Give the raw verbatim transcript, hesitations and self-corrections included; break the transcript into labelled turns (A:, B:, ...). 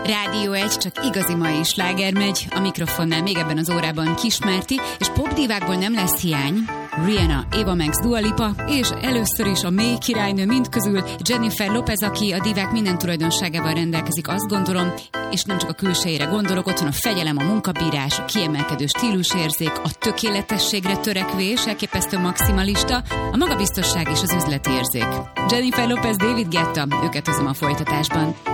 A: Rádió egy, csak igazi mai sláger megy. A mikrofonnál még ebben az órában Kismárti, és popdivákból nem lesz hiány. Rihanna, Ava Max, Dua Lipa, és először is a mély királynő mindközül Jennifer Lopez, aki a divák minden tulajdonságával rendelkezik, azt gondolom, és nem csak a külsejére gondolok, ott van a fegyelem, a munkabírás, a kiemelkedő stílusérzék, a tökéletességre törekvés, elképesztő maximalista, a magabiztosság és az üzleti érzék. Jennifer Lopez, David Guetta, őket hozom a folytatásban.